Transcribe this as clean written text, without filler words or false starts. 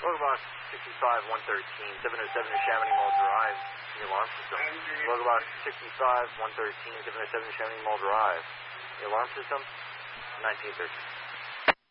Local box 65 113, 707 to Chamonix Mall Drive. The alarm system. Local box 65 113, 707 to Chamonix Mall Drive. The alarm system 1913.